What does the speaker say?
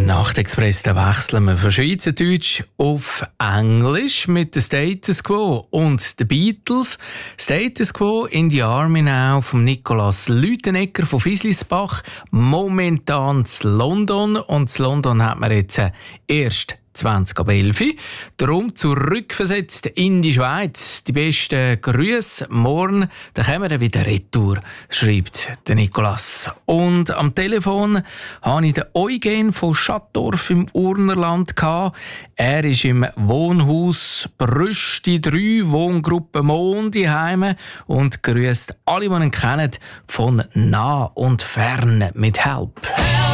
Nachtexpress, da wechseln wir von Schweizerdeutsch auf Englisch mit der Status Quo und den Beatles. Status Quo in die Army Now von Nicolas Lütenegger von Fislisbach. Momentan zu London. Und zu London hat man jetzt erst 20.11 Uhr. Darum zurückversetzt in die Schweiz. Die besten Grüße. Morgen dann kommen wir wieder retour, schreibt der Nicolas. Und am Telefon habe ich den Eugen von Schattdorf im Urnerland gehabt. Er ist im Wohnhaus Brüsti 3, Wohngruppe Mondi heime und grüßt alle, die ihn kennen, von nah und fern mit Help.